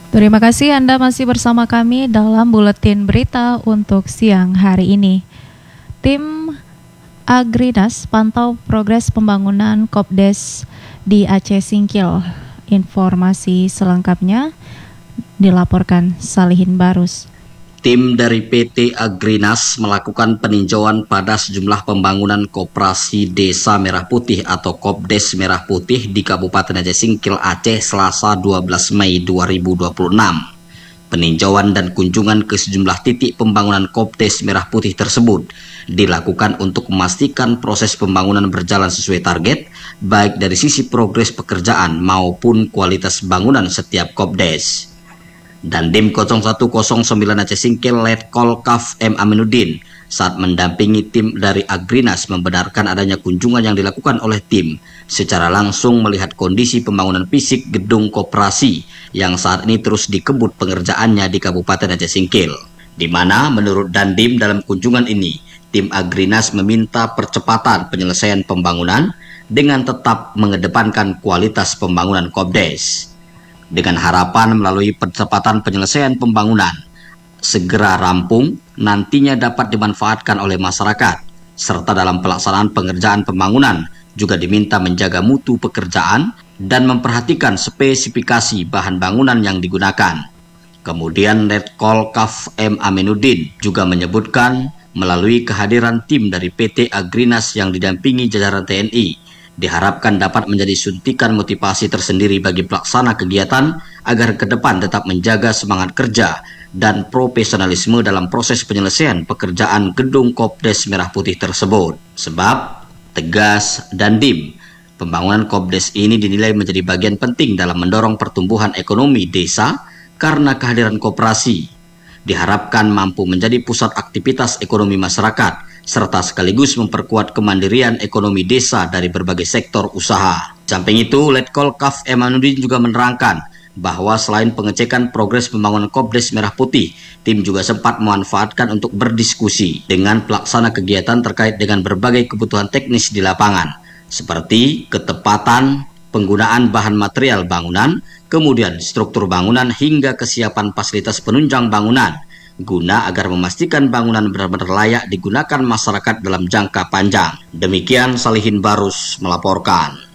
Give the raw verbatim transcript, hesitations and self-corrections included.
Terima kasih Anda masih bersama kami dalam Buletin Berita untuk siang hari ini. Tim Agrinas pantau progres pembangunan Kopdes di Aceh Singkil. Informasi selengkapnya dilaporkan Salihin Barus. Tim dari P T Agrinas melakukan peninjauan pada sejumlah pembangunan koperasi Desa Merah Putih atau Kopdes Merah Putih di Kabupaten Aceh Singkil, Aceh, Selasa dua belas Mei dua ribu dua puluh enam. Peninjauan dan kunjungan ke sejumlah titik pembangunan Kopdes Merah Putih tersebut dilakukan untuk memastikan proses pembangunan berjalan sesuai target, baik dari sisi progres pekerjaan maupun kualitas bangunan setiap Kopdes. Dan Dim nol satu nol sembilan Aceh Singkil Letkol Kaf M Aminuddin saat mendampingi tim dari Agrinas membenarkan adanya kunjungan yang dilakukan oleh tim secara langsung melihat kondisi pembangunan fisik gedung koperasi yang saat ini terus dikebut pengerjaannya di Kabupaten Aceh Singkil, di mana menurut Dandim dalam kunjungan ini tim Agrinas meminta percepatan penyelesaian pembangunan dengan tetap mengedepankan kualitas pembangunan Kopdes. Dengan harapan melalui percepatan penyelesaian pembangunan segera rampung, nantinya dapat dimanfaatkan oleh masyarakat, serta dalam pelaksanaan pengerjaan pembangunan juga diminta menjaga mutu pekerjaan dan memperhatikan spesifikasi bahan bangunan yang digunakan. Kemudian Letkol Kaf M Aminuddin juga menyebutkan melalui kehadiran tim dari P T Agrinas yang didampingi jajaran T N I, diharapkan dapat menjadi suntikan motivasi tersendiri bagi pelaksana kegiatan agar ke depan tetap menjaga semangat kerja dan profesionalisme dalam proses penyelesaian pekerjaan gedung Kopdes Merah Putih tersebut. Sebab, tegas Dandim, pembangunan Kopdes ini dinilai menjadi bagian penting dalam mendorong pertumbuhan ekonomi desa karena kehadiran koperasi diharapkan mampu menjadi pusat aktivitas ekonomi masyarakat serta sekaligus memperkuat kemandirian ekonomi desa dari berbagai sektor usaha. Samping itu, Letkol Kaf M Aminuddin juga menerangkan bahwa selain pengecekan progres pembangunan Kopdes Merah Putih, tim juga sempat memanfaatkan untuk berdiskusi dengan pelaksana kegiatan terkait dengan berbagai kebutuhan teknis di lapangan, seperti ketepatan penggunaan bahan material bangunan, kemudian struktur bangunan hingga kesiapan fasilitas penunjang bangunan, guna agar memastikan bangunan benar-benar layak digunakan masyarakat dalam jangka panjang. Demikian Salihin Barus melaporkan.